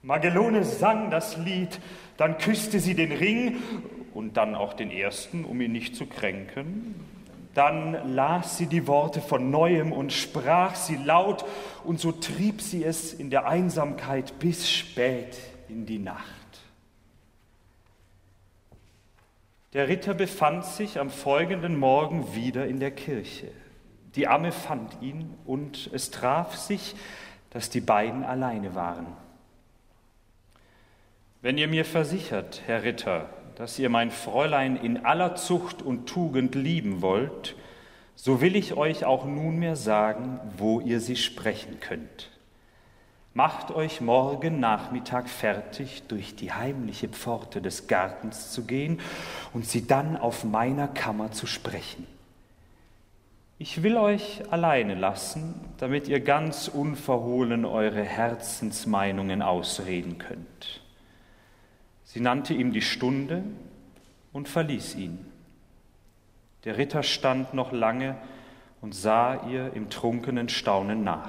Magellone sang das Lied, dann küsste sie den Ring und dann auch den ersten, um ihn nicht zu kränken. Dann las sie die Worte von Neuem und sprach sie laut, und so trieb sie es in der Einsamkeit bis spät in die Nacht. Der Ritter befand sich am folgenden Morgen wieder in der Kirche. Die Amme fand ihn, und es traf sich, dass die beiden alleine waren. Wenn ihr mir versichert, Herr Ritter, dass ihr mein Fräulein in aller Zucht und Tugend lieben wollt, so will ich euch auch nunmehr sagen, wo ihr sie sprechen könnt. Macht euch morgen Nachmittag fertig, durch die heimliche Pforte des Gartens zu gehen und sie dann auf meiner Kammer zu sprechen. Ich will euch alleine lassen, damit ihr ganz unverhohlen eure Herzensmeinungen ausreden könnt. Sie nannte ihm die Stunde und verließ ihn. Der Ritter stand noch lange und sah ihr im trunkenen Staunen nach.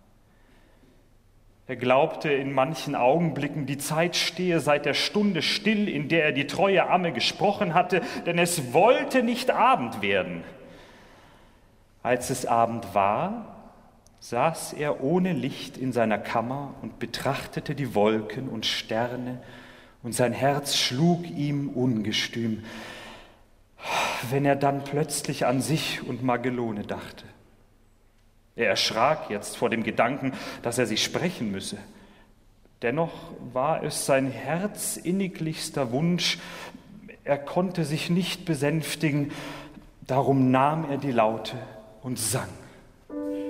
Er glaubte in manchen Augenblicken, die Zeit stehe seit der Stunde still, in der er die treue Amme gesprochen hatte, denn es wollte nicht Abend werden. Als es Abend war, saß er ohne Licht in seiner Kammer und betrachtete die Wolken und Sterne, und sein Herz schlug ihm ungestüm, wenn er dann plötzlich an sich und Magellone dachte. Er erschrak jetzt vor dem Gedanken, dass er sie sprechen müsse. Dennoch war es sein herzinniglichster Wunsch, er konnte sich nicht besänftigen, darum nahm er die Laute und sang.